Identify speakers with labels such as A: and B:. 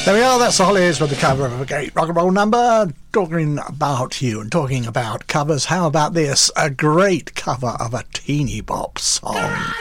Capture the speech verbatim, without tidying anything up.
A: There we are, that's the Hollies with the cover of a great rock and roll number. Talking about you and talking about covers, how about this? A great cover of a teeny bop song.